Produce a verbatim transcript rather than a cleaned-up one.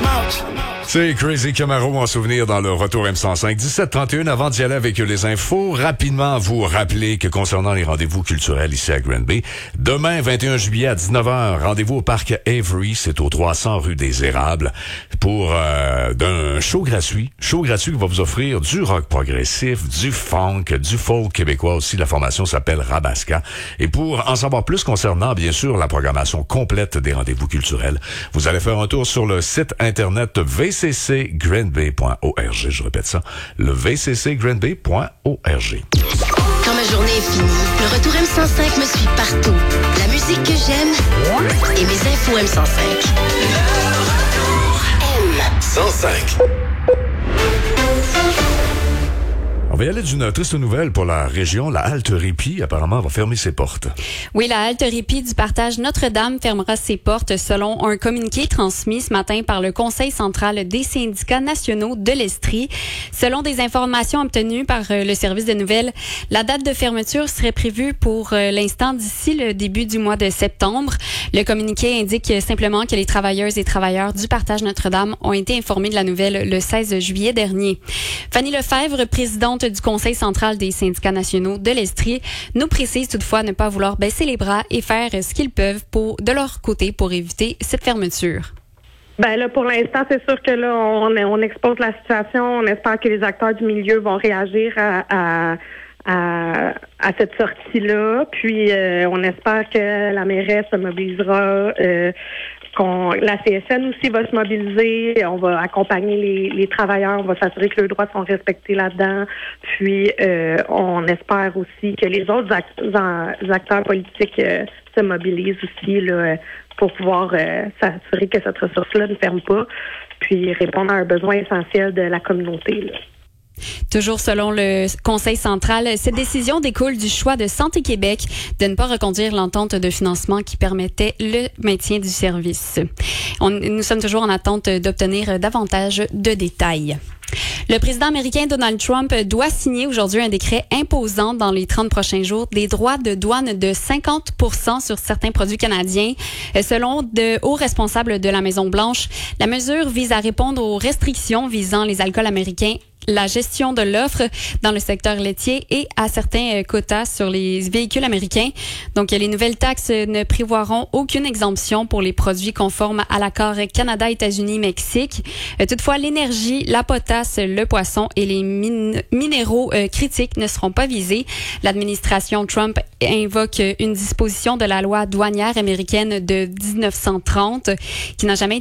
C'est Crazy Camaro en souvenir dans le Retour M cent cinq. dix-sept trente et un, avant d'y aller avec les infos, rapidement vous rappeler que concernant les rendez-vous culturels ici à Granby, demain, vingt et un juillet à dix-neuf heures, rendez-vous au parc Avery, c'est au trois cents rue des Érables, pour euh, d'un show gratuit. Show gratuit qui va vous offrir du rock progressif, du funk, du folk québécois aussi. La formation s'appelle Rabasca. Et pour en savoir plus concernant, bien sûr, la programmation complète des rendez-vous culturels, vous allez faire un tour sur le site internet v c c granby point org. Je répète ça, le v c c granby point org. Quand ma journée est finie, le Retour M cent cinq me suit partout. La musique que j'aime et mes infos M cent cinq. M cent cinq. On va y aller d'une triste nouvelle pour la région. La halte Répit, apparemment, va fermer ses portes. Oui, la halte Répit du partage Notre-Dame fermera ses portes selon un communiqué transmis ce matin par le Conseil central des syndicats nationaux de l'Estrie. Selon des informations obtenues par le service de nouvelles, la date de fermeture serait prévue pour l'instant d'ici le début du mois de septembre. Le communiqué indique simplement que les travailleuses et travailleurs du partage Notre-Dame ont été informés de la nouvelle le seize juillet dernier. Fanny Lefebvre, présidente du Conseil central des syndicats nationaux de l'Estrie, nous précise toutefois ne pas vouloir baisser les bras et faire ce qu'ils peuvent pour, de leur côté pour éviter cette fermeture. Ben là, pour l'instant, c'est sûr que là, on, on expose la situation. On espère que les acteurs du milieu vont réagir à, à, à, à cette sortie-là. Puis, euh, on espère que la mairesse se mobilisera. Euh, qu'on, la C S N aussi va se mobiliser. On va accompagner les, les travailleurs. On va s'assurer que leurs droits sont respectés là-dedans. Puis, euh, on espère aussi que les autres act- acteurs politiques euh, se mobilisent aussi là, pour pouvoir euh, s'assurer que cette ressource-là ne ferme pas, puis répondre à un besoin essentiel de la communauté, là. Toujours selon le Conseil central, cette décision découle du choix de Santé Québec de ne pas reconduire l'entente de financement qui permettait le maintien du service. On, nous sommes toujours en attente d'obtenir davantage de détails. Le président américain Donald Trump doit signer aujourd'hui un décret imposant dans les trente prochains jours des droits de douane de cinquante pour cent sur certains produits canadiens. Selon de hauts responsables de la Maison-Blanche, la mesure vise à répondre aux restrictions visant les alcools américains, la gestion de l'offre dans le secteur laitier et à certains quotas sur les véhicules américains. Donc, les nouvelles taxes ne prévoiront aucune exemption pour les produits conformes à l'accord Canada-États-Unis-Mexique. Toutefois, l'énergie, la potasse, le poisson et les min- minéraux euh, critiques ne seront pas visés. L'administration Trump invoque une disposition de la loi douanière américaine de dix-neuf cent trente qui n'a jamais